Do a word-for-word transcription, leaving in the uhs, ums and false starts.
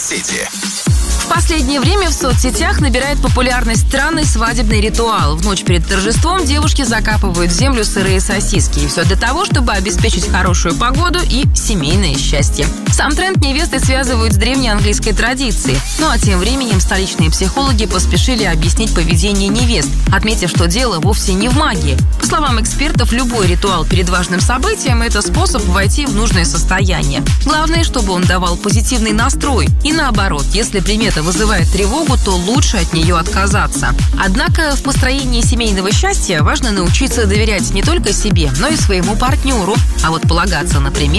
соцсети. В последнее время в соцсетях набирает популярность странный свадебный ритуал. В ночь перед торжеством девушки закапывают в землю сырые сосиски. И все для того, чтобы обеспечить хорошую погоду и семейное счастье. Сам тренд невесты связывают с древней английской традицией. Ну а тем временем столичные психологи поспешили объяснить поведение невест, отметив, что дело вовсе не в магии. По словам экспертов, любой ритуал перед важным событием – это способ войти в нужное состояние. Главное, чтобы он давал позитивный настрой. И наоборот, если примета вызывает тревогу, то лучше от нее отказаться. Однако в построении семейного счастья важно научиться доверять не только себе, но и своему партнеру. А вот полагаться на пример